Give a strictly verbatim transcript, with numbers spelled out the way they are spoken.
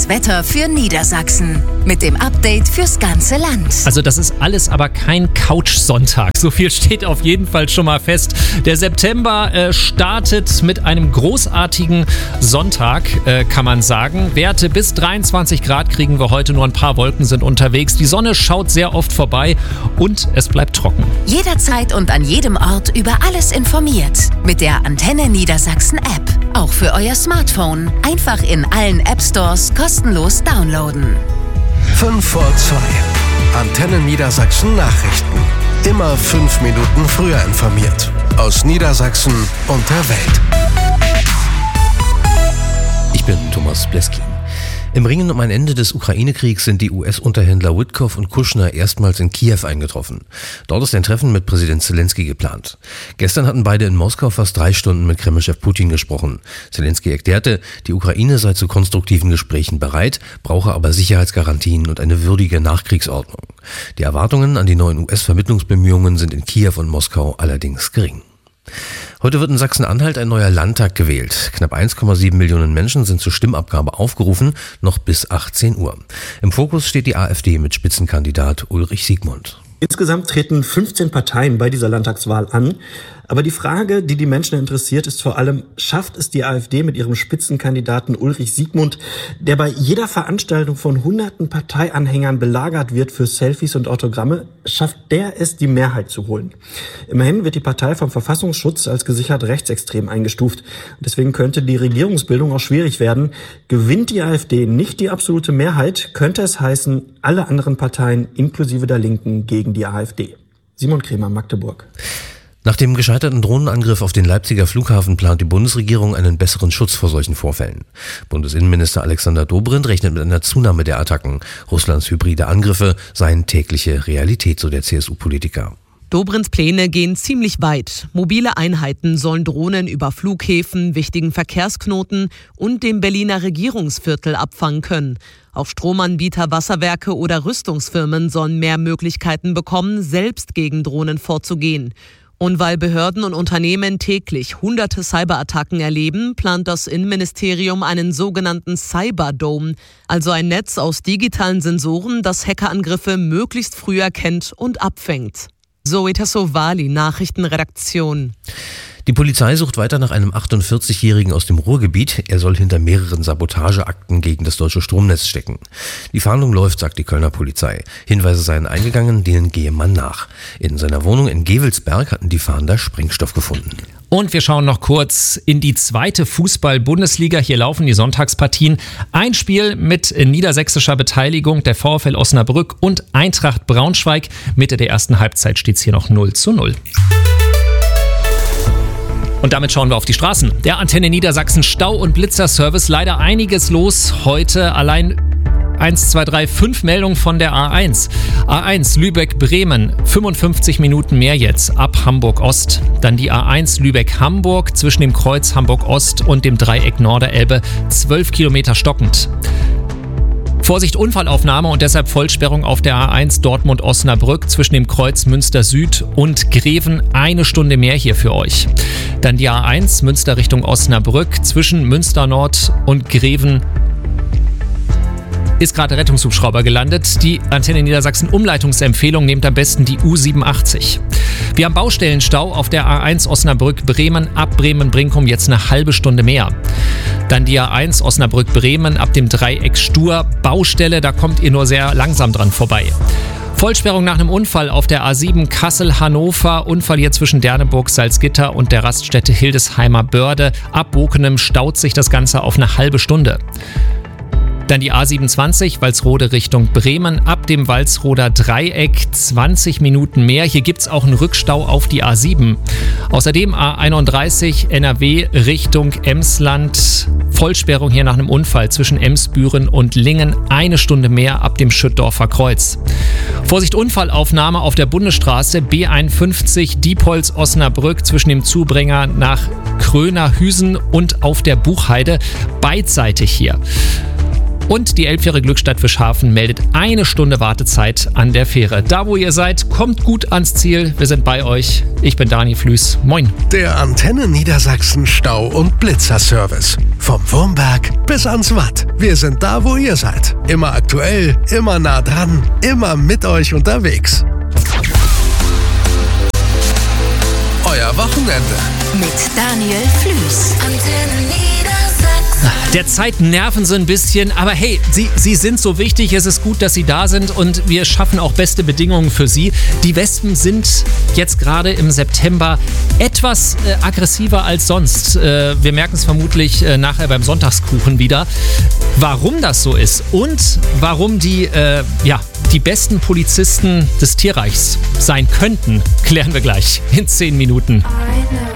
Das Wetter für Niedersachsen mit dem Update fürs ganze Land. Also das ist alles aber kein Couch-Sonntag. So viel steht auf jeden Fall schon mal fest. Der September äh, startet mit einem großartigen Sonntag, äh, kann man sagen. Werte bis dreiundzwanzig Grad kriegen wir heute, nur ein paar Wolken sind unterwegs. Die Sonne schaut sehr oft vorbei und es bleibt trocken. Jederzeit und an jedem Ort über alles informiert. Mit der Antenne Niedersachsen App. Auch für euer Smartphone. Einfach in allen App Stores kostenlos downloaden. fünf vor zwei. Antenne Niedersachsen Nachrichten. Immer fünf Minuten früher informiert. Aus Niedersachsen und der Welt. Ich bin Thomas Bleskin. Im Ringen um ein Ende des Ukraine-Kriegs sind die U S-Unterhändler Witkoff und Kushner erstmals in Kiew eingetroffen. Dort ist ein Treffen mit Präsident Zelensky geplant. Gestern hatten beide in Moskau fast drei Stunden mit Kremlchef Putin gesprochen. Zelensky erklärte, die Ukraine sei zu konstruktiven Gesprächen bereit, brauche aber Sicherheitsgarantien und eine würdige Nachkriegsordnung. Die Erwartungen an die neuen U S-Vermittlungsbemühungen sind in Kiew und Moskau allerdings gering. Heute wird in Sachsen-Anhalt ein neuer Landtag gewählt. Knapp eins Komma sieben Millionen Menschen sind zur Stimmabgabe aufgerufen, noch bis achtzehn Uhr. Im Fokus steht die AfD mit Spitzenkandidat Ulrich Siegmund. Insgesamt treten fünfzehn Parteien bei dieser Landtagswahl an. Aber die Frage, die die Menschen interessiert, ist vor allem, schafft es die AfD mit ihrem Spitzenkandidaten Ulrich Siegmund, der bei jeder Veranstaltung von hunderten Parteianhängern belagert wird für Selfies und Autogramme, schafft der es, die Mehrheit zu holen? Immerhin wird die Partei vom Verfassungsschutz als gesichert rechtsextrem eingestuft. Deswegen könnte die Regierungsbildung auch schwierig werden. Gewinnt die AfD nicht die absolute Mehrheit, könnte es heißen, alle anderen Parteien inklusive der Linken gegen die AfD. Simon Kremer, Magdeburg. Nach dem gescheiterten Drohnenangriff auf den Leipziger Flughafen plant die Bundesregierung einen besseren Schutz vor solchen Vorfällen. Bundesinnenminister Alexander Dobrindt rechnet mit einer Zunahme der Attacken. Russlands hybride Angriffe seien tägliche Realität, so der C S U-Politiker. Dobrindts Pläne gehen ziemlich weit. Mobile Einheiten sollen Drohnen über Flughäfen, wichtigen Verkehrsknoten und dem Berliner Regierungsviertel abfangen können. Auch Stromanbieter, Wasserwerke oder Rüstungsfirmen sollen mehr Möglichkeiten bekommen, selbst gegen Drohnen vorzugehen. Und weil Behörden und Unternehmen täglich hunderte Cyberattacken erleben, plant das Innenministerium einen sogenannten Cyberdome, also ein Netz aus digitalen Sensoren, das Hackerangriffe möglichst früh erkennt und abfängt. Zoe Tassovali, Nachrichtenredaktion. Die Polizei sucht weiter nach einem achtundvierzigjährigen aus dem Ruhrgebiet. Er soll hinter mehreren Sabotageakten gegen das deutsche Stromnetz stecken. Die Fahndung läuft, sagt die Kölner Polizei. Hinweise seien eingegangen, denen gehe man nach. In seiner Wohnung in Gevelsberg hatten die Fahnder Sprengstoff gefunden. Und wir schauen noch kurz in die zweite Fußball-Bundesliga. Hier laufen die Sonntagspartien. Ein Spiel mit niedersächsischer Beteiligung, der VfL Osnabrück und Eintracht Braunschweig. Mitte der ersten Halbzeit steht es hier noch null zu null. Und damit schauen wir auf die Straßen. Der Antenne Niedersachsen Stau- und Blitzerservice. Leider einiges los heute. Allein eins, zwei, drei, fünf Meldungen von der A eins. A eins Lübeck-Bremen, fünfundfünfzig Minuten mehr jetzt ab Hamburg-Ost. Dann die A eins Lübeck-Hamburg zwischen dem Kreuz Hamburg-Ost und dem Dreieck Norderelbe, zwölf Kilometer stockend. Vorsicht, Unfallaufnahme und deshalb Vollsperrung auf der A eins Dortmund-Osnabrück zwischen dem Kreuz Münster Süd und Greven. Eine Stunde mehr hier für euch. Dann die A eins Münster Richtung Osnabrück zwischen Münster Nord und Greven. Ist gerade der Rettungshubschrauber gelandet. Die Antenne Niedersachsen Umleitungsempfehlung, nehmt am besten die U siebenundachtzig. Wir haben Baustellenstau auf der A eins Osnabrück-Bremen ab Bremen-Brinkum jetzt eine halbe Stunde mehr. Dann die A eins Osnabrück-Bremen ab dem Dreieck Stur. Baustelle, da kommt ihr nur sehr langsam dran vorbei. Vollsperrung nach einem Unfall auf der A sieben Kassel-Hannover. Unfall hier zwischen Derneburg, Salzgitter und der Raststätte Hildesheimer Börde. Ab Bokenem staut sich das Ganze auf eine halbe Stunde. Dann die A siebenundzwanzig, Walsrode Richtung Bremen, ab dem Walsroder Dreieck zwanzig Minuten mehr. Hier gibt es auch einen Rückstau auf die A sieben. Außerdem A einunddreißig N R W Richtung Emsland. Vollsperrung hier nach einem Unfall zwischen Emsbüren und Lingen. Eine Stunde mehr ab dem Schüttdorfer Kreuz. Vorsicht, Unfallaufnahme auf der Bundesstraße B einundfünfzig Diepholz-Osnabrück zwischen dem Zubringer nach Kröner-Hüsen und auf der Buchheide. Beidseitig hier. Und die Elbfähre Glückstadt-Fischhafen meldet eine Stunde Wartezeit an der Fähre. Da, wo ihr seid, kommt gut ans Ziel. Wir sind bei euch. Ich bin Dani Flüß. Moin. Der Antenne Niedersachsen Stau- und Blitzer-Service. Vom Wurmberg bis ans Watt. Wir sind da, wo ihr seid. Immer aktuell, immer nah dran, immer mit euch unterwegs. Euer Wochenende. Mit Daniel Flüß. Antenne Niedersachsen. Der Zeit nerven sie ein bisschen, aber hey, sie, sie sind so wichtig, es ist gut, dass sie da sind und wir schaffen auch beste Bedingungen für sie. Die Wespen sind jetzt gerade im September etwas äh, aggressiver als sonst. Äh, wir merken es vermutlich äh, nachher beim Sonntagskuchen wieder. Warum das so ist und warum die, äh, ja, die besten Polizisten des Tierreichs sein könnten, klären wir gleich in zehn Minuten.